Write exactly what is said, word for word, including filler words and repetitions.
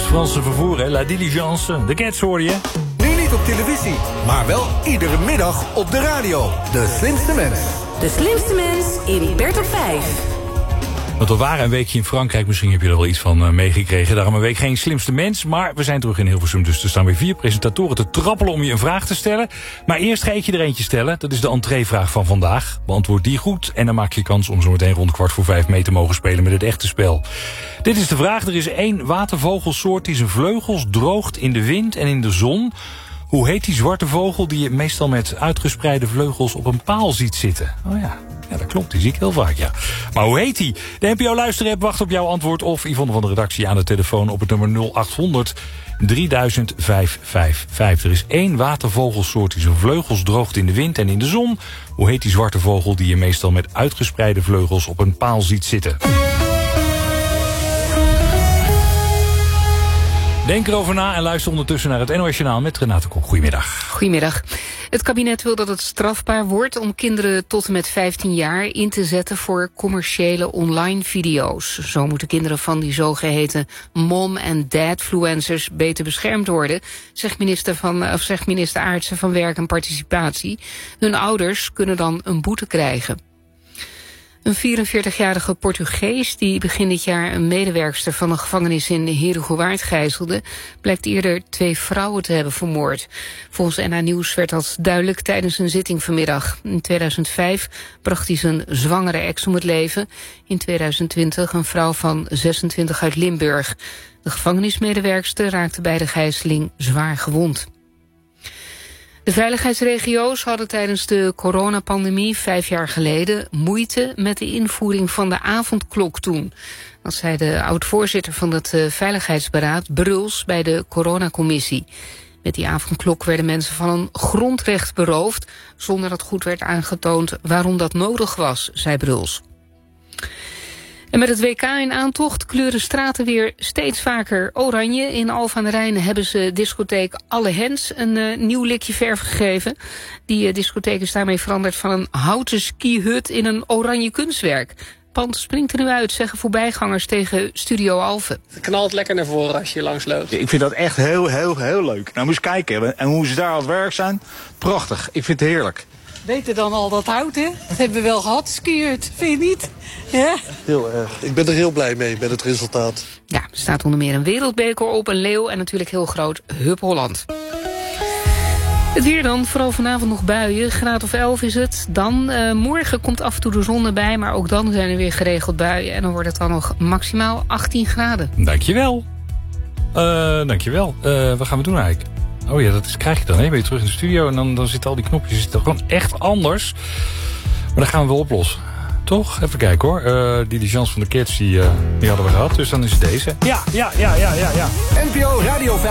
Franse vervoer, hè? La Diligence. De Cats hoor je. Nu niet op televisie, maar wel iedere middag op de radio. De slimste mens. De slimste mens in Bert op vijf. Want we waren een weekje in Frankrijk, misschien heb je er wel iets van uh, meegekregen. Daarom een week geen slimste mens, maar we zijn terug in Hilversum. Dus er staan weer vier presentatoren te trappelen om je een vraag te stellen. Maar eerst ga ik je er eentje stellen. Dat is de entreevraag van vandaag. Beantwoord die goed en dan maak je kans om zo meteen rond kwart voor vijf mee te mogen spelen met het echte spel. Dit is de vraag. Er is één watervogelsoort die zijn vleugels droogt in de wind en in de zon. Hoe heet die zwarte vogel die je meestal met uitgespreide vleugels op een paal ziet zitten? Oh ja. Ja, dat klopt. Die zie ik heel vaak, ja. Maar hoe heet die? De N P O-luisterapp wacht op jouw antwoord of Yvonne van de redactie aan de telefoon op het nummer nul acht honderd drieduizend vijfhonderdvijfenvijftig. Er is één watervogelsoort die zijn vleugels droogt in de wind en in de zon. Hoe heet die zwarte vogel die je meestal met uitgespreide vleugels op een paal ziet zitten? Denk erover na en luister ondertussen naar het N O S Journaal met Renate Kok. Goedemiddag. Goedemiddag. Het kabinet wil dat het strafbaar wordt om kinderen tot en met vijftien jaar in te zetten voor commerciële online video's. Zo moeten kinderen van die zogeheten mom- en dadfluencers beter beschermd worden, zegt minister, van, of zegt minister Aartsen van Werk en Participatie. Hun ouders kunnen dan een boete krijgen. Een vierenveertigjarige Portugees die begin dit jaar een medewerkster van een gevangenis in Herugewaard gijzelde, blijkt eerder twee vrouwen te hebben vermoord. Volgens N H Nieuws werd dat duidelijk tijdens een zitting vanmiddag. In tweeduizend vijf bracht hij zijn zwangere ex om het leven. In tweeduizend twintig een vrouw van zesentwintig uit Limburg. De gevangenismedewerkster raakte bij de gijzeling zwaar gewond. De veiligheidsregio's hadden tijdens de coronapandemie vijf jaar geleden moeite met de invoering van de avondklok toen. Dat zei de oud-voorzitter van het Veiligheidsberaad Bruls bij de coronacommissie. Met die avondklok werden mensen van een grondrecht beroofd, zonder dat goed werd aangetoond waarom dat nodig was, zei Bruls. En met het W K in aantocht kleuren straten weer steeds vaker oranje. In Alphen aan de Rijn hebben ze discotheek Alle Hens een uh, nieuw likje verf gegeven. Die uh, discotheek is daarmee veranderd van een houten skihut in een oranje kunstwerk. Het pand springt er nu uit, zeggen voorbijgangers tegen Studio Alphen. Het knalt lekker naar voren als je langs loopt. Ik vind dat echt heel, heel, heel leuk. Nou, moet je kijken. En hoe ze daar aan het werk zijn. Prachtig. Ik vind het heerlijk. Beter dan al dat hout, hè? Dat hebben we wel gehad, skiert. Vind je niet? Ja? Heel erg. Ik ben er heel blij mee met het resultaat. Ja, er staat onder meer een wereldbeker op, een leeuw en natuurlijk heel groot Hup Holland. Het weer dan, vooral vanavond nog buien. Graad of elf is het. Dan, uh, morgen komt af en toe de zon erbij, maar ook dan zijn er weer geregeld buien. En dan wordt het dan nog maximaal achttien graden. Dankjewel. Uh, dankjewel. Uh, wat gaan we doen eigenlijk? Oh ja, dat is, krijg je dan, hè? Ben je terug in de studio en dan, dan zitten al die knopjes zitten gewoon echt anders. Maar dat gaan we wel oplossen. Toch? Even kijken hoor. Uh, die Diligence van de Cats, die, uh, die hadden we gehad. Dus dan is het deze. Ja, ja, ja, ja, ja, ja. N P O Radio vijf.